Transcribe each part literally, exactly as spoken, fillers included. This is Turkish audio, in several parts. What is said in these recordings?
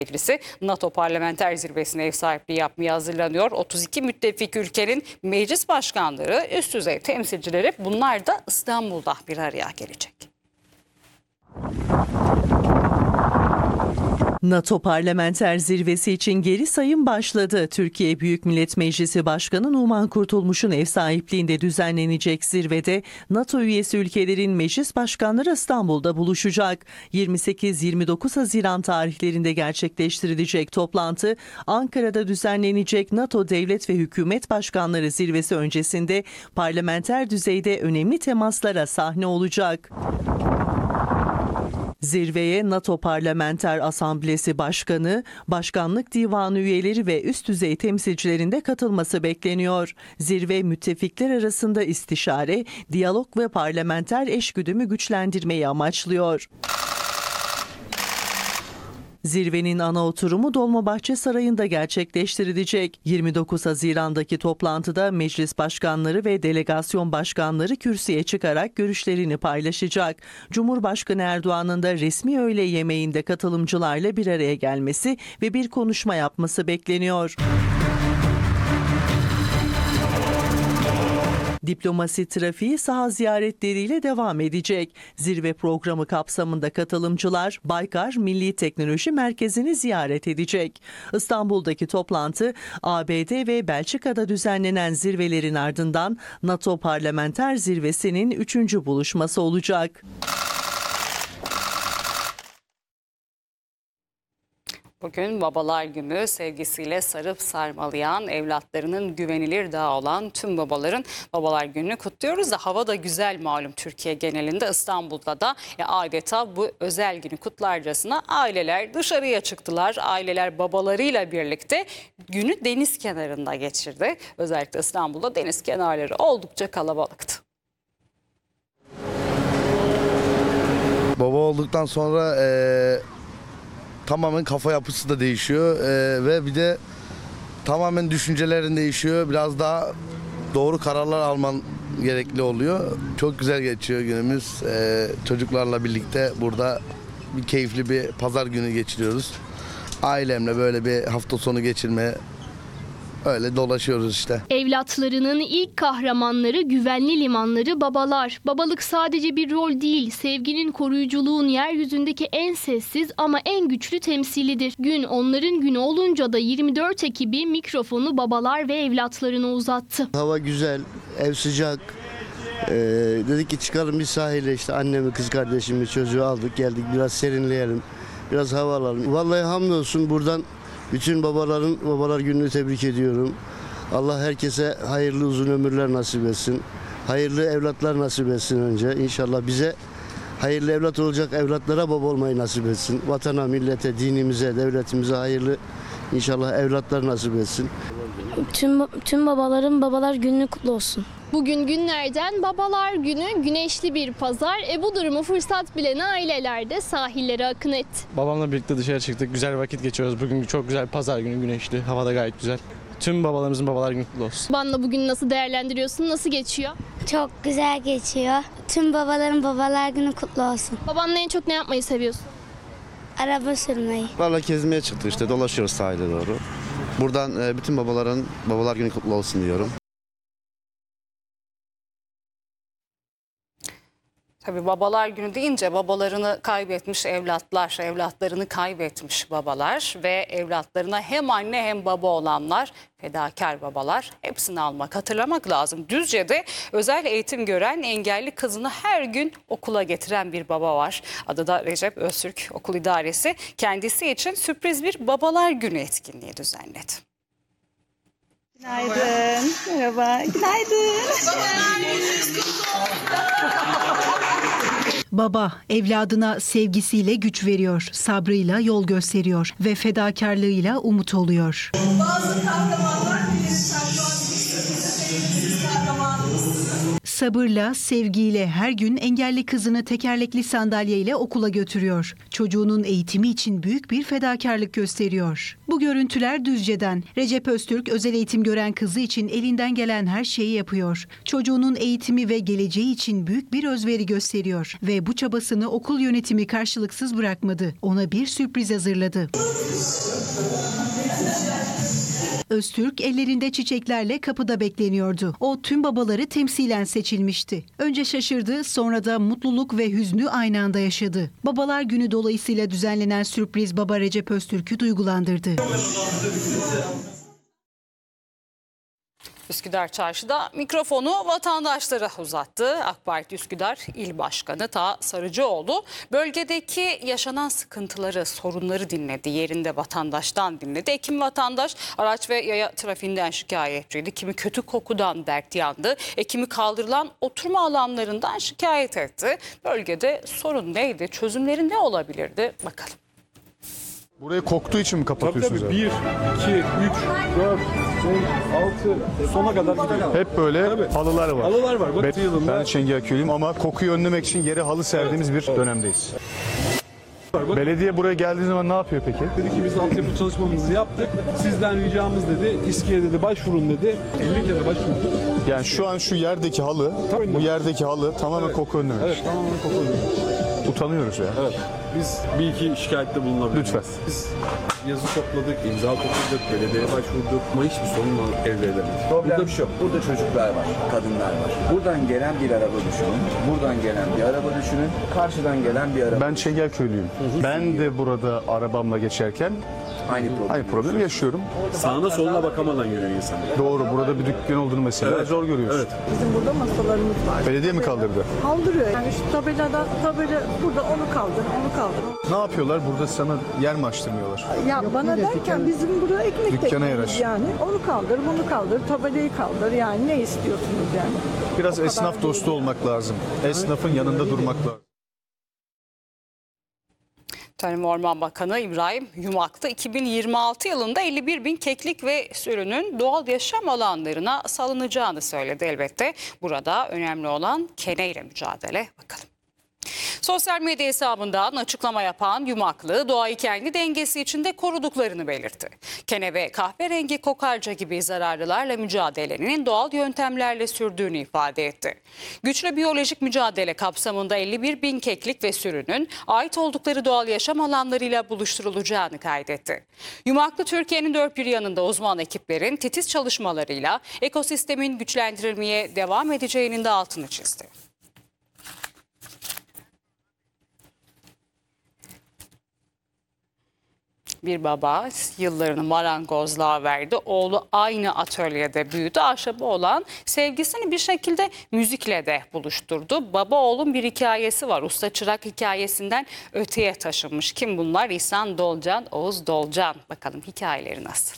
Meclisi NATO Parlamenter Zirvesi'ne ev sahipliği yapmaya hazırlanıyor. otuz iki müttefik ülkenin meclis başkanları, üst düzey temsilcileri, bunlar da İstanbul'da bir araya gelecek. NATO Parlamenter Zirvesi için geri sayım başladı. Türkiye Büyük Millet Meclisi Başkanı Numan Kurtulmuş'un ev sahipliğinde düzenlenecek zirvede NATO üyesi ülkelerin meclis başkanları İstanbul'da buluşacak. yirmi sekiz yirmi dokuz Haziran tarihlerinde gerçekleştirilecek toplantı Ankara'da düzenlenecek NATO Devlet ve Hükümet Başkanları Zirvesi öncesinde parlamenter düzeyde önemli temaslara sahne olacak. Zirveye NATO Parlamenter Asamblesi Başkanı, Başkanlık Divanı üyeleri ve üst düzey temsilcilerin de katılması bekleniyor. Zirve müttefikler arasında istişare, diyalog ve parlamenter eşgüdümü güçlendirmeyi amaçlıyor. Zirvenin ana oturumu Dolmabahçe Sarayı'nda gerçekleştirilecek. yirmi dokuz Haziran'daki toplantıda meclis başkanları ve delegasyon başkanları kürsüye çıkarak görüşlerini paylaşacak. Cumhurbaşkanı Erdoğan'ın da resmi öğle yemeğinde katılımcılarla bir araya gelmesi ve bir konuşma yapması bekleniyor. Diplomasi trafiği saha ziyaretleriyle devam edecek. Zirve programı kapsamında katılımcılar Baykar Milli Teknoloji Merkezi'ni ziyaret edecek. İstanbul'daki toplantı A B D ve Belçika'da düzenlenen zirvelerin ardından NATO Parlamenter Zirvesi'nin üçüncü buluşması olacak. Bugün Babalar Günü, sevgisiyle sarıp sarmalayan, evlatlarının güvenilir dağı olan tüm babaların Babalar Günü'nü kutluyoruz da hava da güzel malum Türkiye genelinde. İstanbul'da da e, adeta bu özel günü kutlarcasına aileler dışarıya çıktılar. Aileler babalarıyla birlikte günü deniz kenarında geçirdi. Özellikle İstanbul'da deniz kenarları oldukça kalabalıktı. Baba olduktan sonra Ee... tamamen kafa yapısı da değişiyor ee, ve bir de tamamen düşüncelerin değişiyor. Biraz daha doğru kararlar alman gerekli oluyor. Çok güzel geçiyor günümüz. Ee, çocuklarla birlikte burada bir keyifli bir pazar günü geçiriyoruz. Ailemle böyle bir hafta sonu geçirmeye öyle dolaşıyoruz işte. Evlatlarının ilk kahramanları, güvenli limanları babalar. Babalık sadece bir rol değil, sevginin, koruyuculuğun yeryüzündeki en sessiz ama en güçlü temsilidir. Gün onların günü olunca da yirmi dört ekibi mikrofonu babalar ve evlatlarına uzattı. Hava güzel, ev sıcak. Ee, dedik ki çıkalım bir sahile, işte annemi, kız kardeşimi, çocuğu aldık geldik, biraz serinleyelim, biraz hava alalım. Vallahi hamdolsun, buradan bütün babaların Babalar Günü'nü tebrik ediyorum. Allah herkese hayırlı uzun ömürler nasip etsin. Hayırlı evlatlar nasip etsin önce. İnşallah bize hayırlı evlat olacak evlatlara baba olmayı nasip etsin. Vatana, millete, dinimize, devletimize hayırlı inşallah evlatlar nasip etsin. Tüm, tüm babaların Babalar Günü kutlu olsun. Bugün günlerden Babalar Günü, güneşli bir pazar. E bu durumu fırsat bilen aileler de sahillere akın etti. Babamla birlikte dışarı çıktık. Güzel vakit geçiyoruz. Bugün çok güzel pazar günü, güneşli. Hava da gayet güzel. Tüm babalarımızın Babalar Günü kutlu olsun. Babanla bugün nasıl değerlendiriyorsun? Nasıl geçiyor? Çok güzel geçiyor. Tüm babaların Babalar Günü kutlu olsun. Babanla en çok ne yapmayı seviyorsun? Araba sürmeyi. Vallahi gezmeye çıktık, işte dolaşıyoruz sahile doğru. Buradan bütün babaların Babalar Günü kutlu olsun diyorum. Tabii Babalar Günü deyince babalarını kaybetmiş evlatlar, evlatlarını kaybetmiş babalar ve evlatlarına hem anne hem baba olanlar, fedakar babalar, hepsini almak, hatırlamak lazım. Düzce'de özel eğitim gören engelli kızını her gün okula getiren bir baba var. Adı da Recep Öztürk Okul İdaresi. Kendisi için sürpriz bir Babalar Günü etkinliği düzenledi. Günaydın. Merhaba. Günaydın. Baba evladına sevgisiyle güç veriyor, sabrıyla yol gösteriyor ve fedakarlığıyla umut oluyor. Bazı kahramanlar bilir kahramanımız. Sabırla, sevgiyle her gün engelli kızını tekerlekli sandalyeyle okula götürüyor. Çocuğunun eğitimi için büyük bir fedakarlık gösteriyor. Bugün görüntüler Düzce'den. Recep Öztürk özel eğitim gören kızı için elinden gelen her şeyi yapıyor. Çocuğunun eğitimi ve geleceği için büyük bir özveri gösteriyor ve bu çabasını okul yönetimi karşılıksız bırakmadı. Ona bir sürpriz hazırladı. Öztürk ellerinde çiçeklerle kapıda bekleniyordu. O tüm babaları temsilen seçilmişti. Önce şaşırdı, sonra da mutluluk ve hüznü aynı anda yaşadı. Babalar Günü dolayısıyla düzenlenen sürpriz baba Recep Öztürk'ü duygulandırdı. Üsküdar Çarşı'da mikrofonu vatandaşlara uzattı. AK Parti Üsküdar İl Başkanı Ta Sarıcıoğlu bölgedeki yaşanan sıkıntıları, sorunları dinledi. Yerinde vatandaştan dinledi. Kimi vatandaş araç ve yaya trafiğinden şikayetçiydi. Kimi kötü kokudan dert yandı. E, kimi kaldırılan oturma alanlarından şikayet etti. Bölgede sorun neydi? Çözümleri ne olabilirdi? Bakalım. Burayı koktuğu için mi kapatıyorsunuz? Tabii, tabii. bir, iki, üç, dört, beş, altı sona kadar gidiyor. Hep böyle Tabii. halılar var. Halılar var. Bak, Ben, yılında... ben Çengelköylüyüm ama kokuyu önlemek için yere halı serdiğimiz bir dönemdeyiz. Bak. Belediye buraya geldiği zaman ne yapıyor peki? Dedi ki biz altyapı çalışmamızı yaptık. Sizden ricamız dedi. İSKİ'ye dedi başvurun dedi. elli kere başvurduk. Yani şu an şu yerdeki halı, Tabii. bu yerdeki halı tamamen Evet. koku önlemek. Evet, tamamen koku önlemek. Utanıyoruz ya. Evet. Biz bir iki şikayette bulunabiliriz. Lütfen. Biz yazı topladık, imza topladık, belediyeye başvurduk ama hiçbir sorun elde edemedik. Problem şu, burada çocuklar var, kadınlar var. Buradan gelen bir araba düşünün, buradan gelen bir araba düşünün, karşıdan gelen bir araba. Ben Çengelköylüyüm. Ben de burada arabamla geçerken Aynı problem. aynı problemi yaşıyorum. Sağına soluna bakamadan yürüyor insan. Doğru, burada bir dükkan olduğunu mesela Evet. zor görüyoruz. Evet. Bizim burada masalarımız var. Belediye mi kaldırdı? Kaldırıyor. Yani şu tabeladan tabela burada onu kaldır, onu kaldır. Ne yapıyorlar? Burada sana yer mi açtırmıyorlar? Ya bana derken bizim burada ekmek Dükkana teknemiz yaraş. yani. Onu kaldır, bunu kaldır, tabelayı kaldır. Yani ne istiyorsunuz yani? Biraz O esnaf kadar dostu değil. olmak lazım. Esnafın yanında durmak lazım. Tarım ve Orman Bakanı İbrahim Yumaklı iki bin yirmi altı yılında elli bir bin keklik ve sürünün doğal yaşam alanlarına salınacağını söyledi elbette. Burada önemli olan keneyle mücadele. Bakalım. Sosyal medya hesabından açıklama yapan Yumaklı, doğayı kendi dengesi içinde koruduklarını belirtti. Kene ve kahverengi kokarca gibi zararlılarla mücadelenin doğal yöntemlerle sürdüğünü ifade etti. Güçlü biyolojik mücadele kapsamında elli bir bin keklik ve sürünün ait oldukları doğal yaşam alanlarıyla buluşturulacağını kaydetti. Yumaklı, Türkiye'nin dört bir yanında uzman ekiplerin titiz çalışmalarıyla ekosistemin güçlendirilmeye devam edeceğinin de altını çizdi. Bir baba yıllarını marangozluğa verdi. Oğlu aynı atölyede büyüdü. Ahşaba olan sevgisini bir şekilde müzikle de buluşturdu. Baba oğlun bir hikayesi var. Usta çırak hikayesinden öteye taşınmış. Kim bunlar? İhsan Dolcan, Oğuz Dolcan. Bakalım hikayeleri nasıl?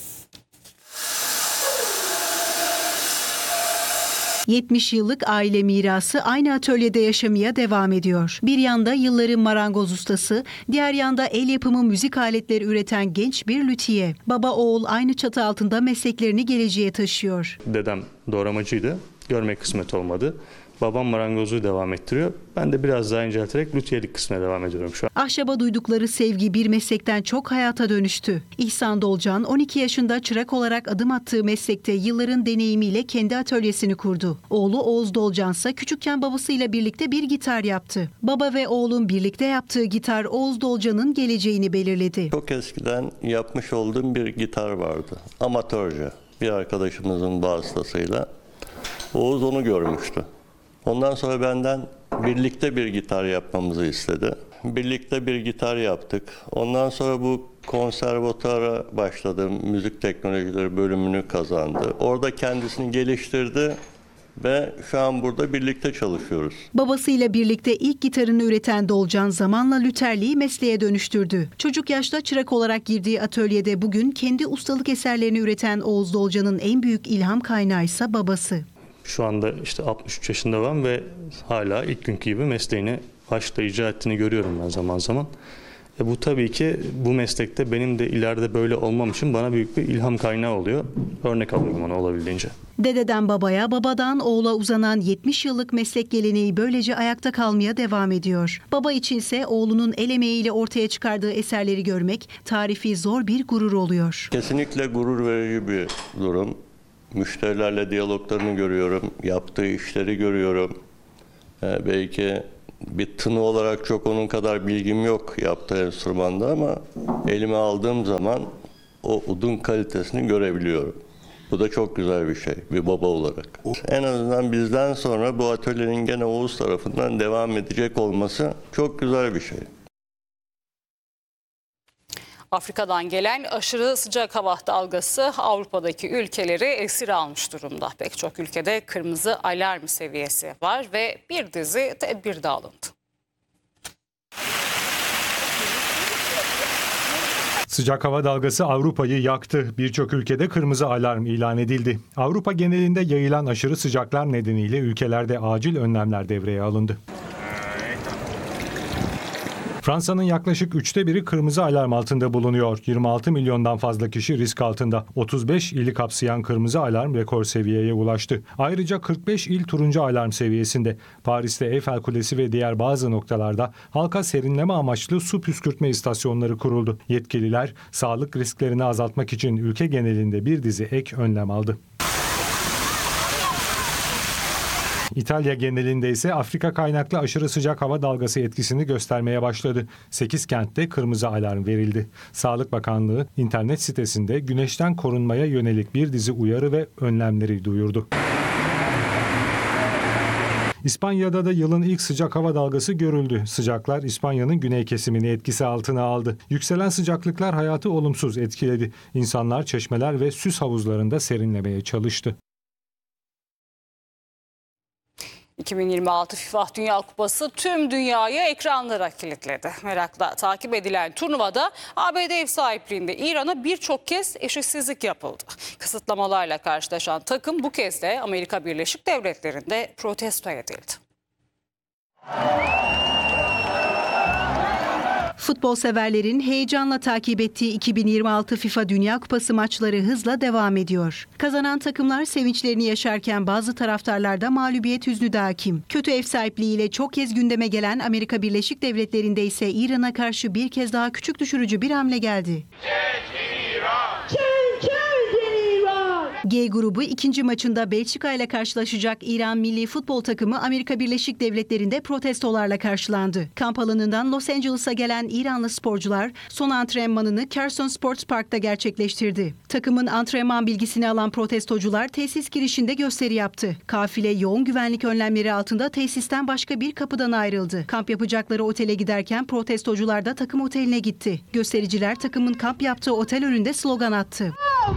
yetmiş yıllık aile mirası aynı atölyede yaşamaya devam ediyor. Bir yanda yılların marangoz ustası, diğer yanda el yapımı müzik aletleri üreten genç bir lüthiye. Baba oğul aynı çatı altında mesleklerini geleceğe taşıyor. Dedem doğramacıydı. Görmek kısmet olmadı. Babam marangozluğu devam ettiriyor. Ben de biraz daha incelterek lüthiyelik kısmına devam ediyorum şu an. Ahşaba duydukları sevgi bir meslekten çok hayata dönüştü. İhsan Dolcan on iki yaşında çırak olarak adım attığı meslekte yılların deneyimiyle kendi atölyesini kurdu. Oğlu Oğuz Dolcan ise küçükken babasıyla birlikte bir gitar yaptı. Baba ve oğlun birlikte yaptığı gitar Oğuz Dolcan'ın geleceğini belirledi. Çok eskiden yapmış olduğum bir gitar vardı. Amatörce bir arkadaşımızın vasıtasıyla. Oğuz onu görmüştü. Ondan sonra benden birlikte bir gitar yapmamızı istedi. Birlikte bir gitar yaptık. Ondan sonra bu konservatuara başladım. Müzik teknolojileri bölümünü kazandı. Orada kendisini geliştirdi ve şu an burada birlikte çalışıyoruz. Babasıyla birlikte ilk gitarını üreten Dolcan zamanla lüterliği mesleğe dönüştürdü. Çocuk yaşta çırak olarak girdiği atölyede bugün kendi ustalık eserlerini üreten Oğuz Dolcan'ın en büyük ilham kaynağı ise babası. Şu anda işte altmış üç yaşında var ve hala ilk günkü gibi mesleğini başta icra ettiğini görüyorum ben zaman zaman. E bu tabii ki bu meslekte benim de ileride böyle olmam için bana büyük bir ilham kaynağı oluyor. Örnek alıyorum ona olabildiğince. Dededen babaya, babadan oğula uzanan yetmiş yıllık meslek geleneği böylece ayakta kalmaya devam ediyor. Baba içinse oğlunun el emeğiyle ortaya çıkardığı eserleri görmek tarifi zor bir gurur oluyor. Kesinlikle gurur verici bir durum. Müşterilerle diyaloglarını görüyorum, yaptığı işleri görüyorum. Ee, belki bir tını olarak çok onun kadar bilgim yok yaptığı enstrümanda ama elime aldığım zaman o udun kalitesini görebiliyorum. Bu da çok güzel bir şey bir baba olarak. En azından bizden sonra bu atölyenin gene Oğuz tarafından devam edecek olması çok güzel bir şey. Afrika'dan gelen aşırı sıcak hava dalgası Avrupa'daki ülkeleri esir almış durumda. Pek çok ülkede kırmızı alarm seviyesi var ve bir dizi tedbir de alındı. Sıcak hava dalgası Avrupa'yı yaktı. Birçok ülkede kırmızı alarm ilan edildi. Avrupa genelinde yayılan aşırı sıcaklar nedeniyle ülkelerde acil önlemler devreye alındı. Fransa'nın yaklaşık üçte biri kırmızı alarm altında bulunuyor. yirmi altı milyondan fazla kişi risk altında. otuz beş ili kapsayan kırmızı alarm rekor seviyeye ulaştı. Ayrıca kırk beş il turuncu alarm seviyesinde. Paris'te Eyfel Kulesi ve diğer bazı noktalarda halka serinleme amaçlı su püskürtme istasyonları kuruldu. Yetkililer sağlık risklerini azaltmak için ülke genelinde bir dizi ek önlem aldı. İtalya genelinde ise Afrika kaynaklı aşırı sıcak hava dalgası etkisini göstermeye başladı. sekiz kentte kırmızı alarm verildi. Sağlık Bakanlığı internet sitesinde güneşten korunmaya yönelik bir dizi uyarı ve önlemleri duyurdu. İspanya'da da yılın ilk sıcak hava dalgası görüldü. Sıcaklar İspanya'nın güney kesimini etkisi altına aldı. Yükselen sıcaklıklar hayatı olumsuz etkiledi. İnsanlar çeşmeler ve süs havuzlarında serinlemeye çalıştı. iki bin yirmi altı FIFA Dünya Kupası tüm dünyayı ekranlara kilitledi. Merakla takip edilen turnuvada A B D ev sahipliğinde İran'a birçok kez eşitsizlik yapıldı. Kısıtlamalarla karşılaşan takım bu kez de Amerika Birleşik Devletleri'nde protesto edildi. Futbol severlerin heyecanla takip ettiği iki bin yirmi altı FIFA Dünya Kupası maçları hızla devam ediyor. Kazanan takımlar sevinçlerini yaşarken bazı taraftarlarda mağlubiyet hüznü de hakim. Kötü ev sahipliğiyle çok kez gündeme gelen Amerika Birleşik Devletleri'nde ise İran'a karşı bir kez daha küçük düşürücü bir hamle geldi. G grubu ikinci maçında Belçika ile karşılaşacak İran milli futbol takımı Amerika Birleşik Devletleri'nde protestolarla karşılandı. Kamp alanından Los Angeles'a gelen İranlı sporcular son antrenmanını Carson Sports Park'ta gerçekleştirdi. Takımın antrenman bilgisini alan protestocular tesis girişinde gösteri yaptı. Kafile yoğun güvenlik önlemleri altında tesisten başka bir kapıdan ayrıldı. Kamp yapacakları otele giderken protestocular da takım oteline gitti. Göstericiler takımın kamp yaptığı otel önünde slogan attı.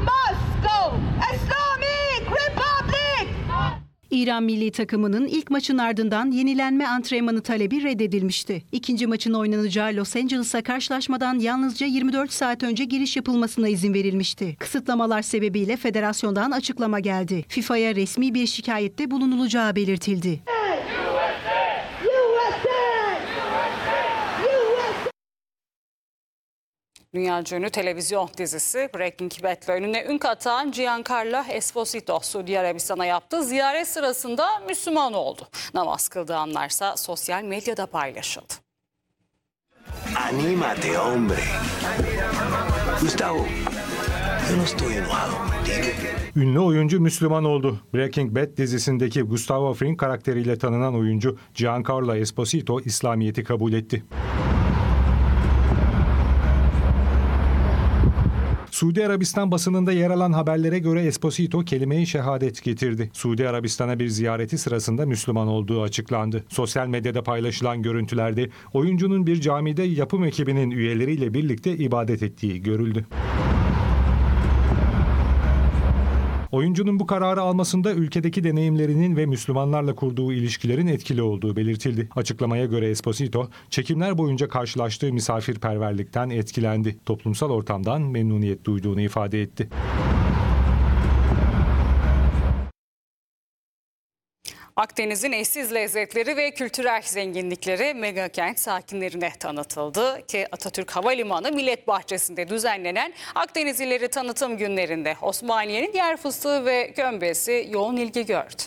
İran milli takımının ilk maçın ardından yenilenme antrenmanı talebi reddedilmişti. İkinci maçın oynanacağı Los Angeles'a karşılaşmadan yalnızca yirmi dört saat önce giriş yapılmasına izin verilmişti. Kısıtlamalar sebebiyle federasyondan açıklama geldi. FIFA'ya resmi bir şikayette bulunulacağı belirtildi. Dünyaca ünlü televizyon dizisi Breaking Bad'le önüne ün katan Giancarlo Esposito, Suudi Arabistan'a yaptığı ziyaret sırasında Müslüman oldu. Namaz kıldığı anlarsa sosyal medyada paylaşıldı. Anímate, hombre. Gustavo, yo no estoy enojado contigo. Ünlü oyuncu Müslüman oldu. Breaking Bad dizisindeki Gustavo Fring karakteriyle tanınan oyuncu Giancarlo Esposito İslamiyet'i kabul etti. Suudi Arabistan basınında yer alan haberlere göre Esposito kelime-i şehadet getirdi. Suudi Arabistan'a bir ziyareti sırasında Müslüman olduğu açıklandı. Sosyal medyada paylaşılan görüntülerde oyuncunun bir camide yapım ekibinin üyeleriyle birlikte ibadet ettiği görüldü. Oyuncunun bu kararı almasında ülkedeki deneyimlerinin ve Müslümanlarla kurduğu ilişkilerin etkili olduğu belirtildi. Açıklamaya göre Esposito, çekimler boyunca karşılaştığı misafirperverlikten etkilendi. Toplumsal ortamdan memnuniyet duyduğunu ifade etti. Akdeniz'in eşsiz lezzetleri ve kültürel zenginlikleri mega kent sakinlerine tanıtıldı ki Atatürk Havalimanı Millet Bahçesi'nde düzenlenen Akdenizlileri tanıtım günlerinde Osmaniye'nin yer fıstığı ve kömbesi yoğun ilgi gördü.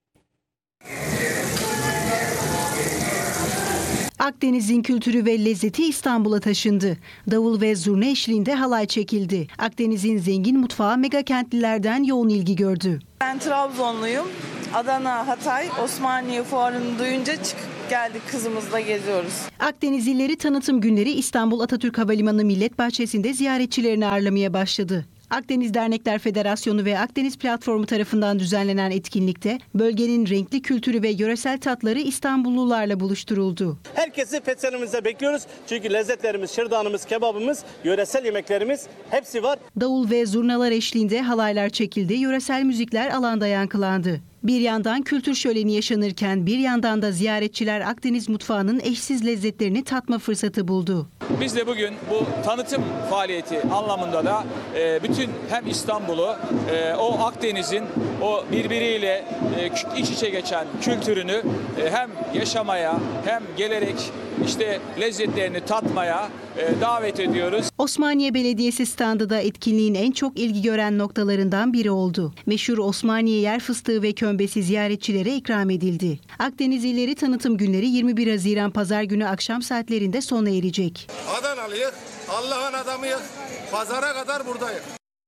Akdeniz'in kültürü ve lezzeti İstanbul'a taşındı. Davul ve zurna eşliğinde halay çekildi. Akdeniz'in zengin mutfağı mega kentlilerden yoğun ilgi gördü. Ben Trabzonluyum. Adana, Hatay, Osmaniye fuarını duyunca çıkıp geldik, kızımızla geziyoruz. Akdenizlileri tanıtım günleri İstanbul Atatürk Havalimanı Millet Bahçesi'nde ziyaretçilerini ağırlamaya başladı. Akdeniz Dernekler Federasyonu ve Akdeniz Platformu tarafından düzenlenen etkinlikte bölgenin renkli kültürü ve yöresel tatları İstanbullularla buluşturuldu. Herkesi festivalimize bekliyoruz. Çünkü lezzetlerimiz, şırdanımız, kebabımız, yöresel yemeklerimiz hepsi var. Davul ve zurnalar eşliğinde halaylar çekildi, yöresel müzikler alanda yankılandı. Bir yandan kültür şöleni yaşanırken bir yandan da ziyaretçiler Akdeniz mutfağının eşsiz lezzetlerini tatma fırsatı buldu. Biz de bugün bu tanıtım faaliyeti anlamında da e, bütün hem İstanbul'u e, o Akdeniz'in o birbiriyle e, iç içe geçen kültürünü e, hem yaşamaya hem gelerek işte lezzetlerini tatmaya e, davet ediyoruz. Osmaniye Belediyesi standı da etkinliğin en çok ilgi gören noktalarından biri oldu. Meşhur Osmaniye yer fıstığı ve kömbesi ziyaretçilere ikram edildi. Akdenizlileri tanıtım günleri yirmi bir Haziran Pazar günü akşam saatlerinde sona erecek. Adanalıyız, Allah'ın adamıyız, pazara kadar buradayız.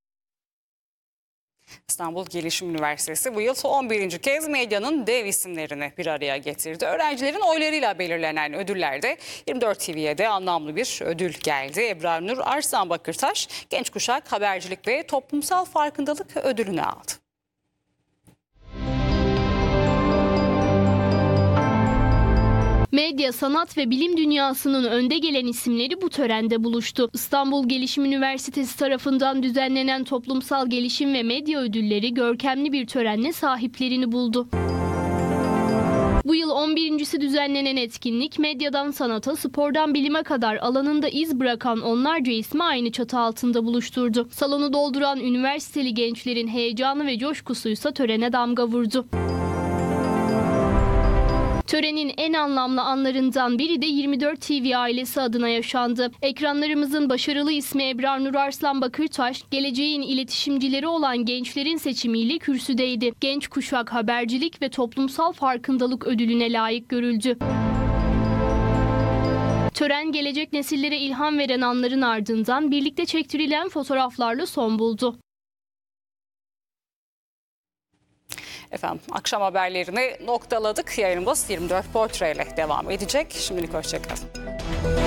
İstanbul Gelişim Üniversitesi bu yıl on birinci kez medyanın dev isimlerini bir araya getirdi. Öğrencilerin oylarıyla belirlenen ödüllerde yirmi dört T V'ye de anlamlı bir ödül geldi. Ebrar-Nur Arslan Bakırtaş Genç Kuşak Habercilik ve Toplumsal Farkındalık ödülünü aldı. Medya, sanat ve bilim dünyasının önde gelen isimleri bu törende buluştu. İstanbul Gelişim Üniversitesi tarafından düzenlenen Toplumsal Gelişim ve Medya Ödülleri görkemli bir törenle sahiplerini buldu. Bu yıl on birincisi düzenlenen etkinlik medyadan sanata, spordan bilime kadar alanında iz bırakan onlarca ismi aynı çatı altında buluşturdu. Salonu dolduran üniversiteli gençlerin heyecanı ve coşkusuysa törene damga vurdu. Törenin en anlamlı anlarından biri de yirmi dört T V ailesi adına yaşandı. Ekranlarımızın başarılı ismi Ebrar-Nur Arslan Bakırtaş, geleceğin iletişimcileri olan gençlerin seçimiyle kürsüdeydi. Genç Kuşak Habercilik ve Toplumsal Farkındalık ödülüne layık görüldü. Tören gelecek nesillere ilham veren anların ardından birlikte çektirilen fotoğraflarla son buldu. Efendim akşam haberlerini noktaladık. Yayınımız yirmi dört Portre ile devam edecek. Şimdilik hoşçakalın.